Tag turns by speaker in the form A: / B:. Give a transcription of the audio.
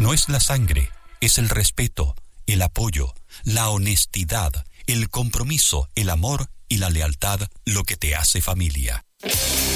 A: No es la sangre, es el respeto, el apoyo, la honestidad, el compromiso, el amor y la lealtad lo que te hace familia.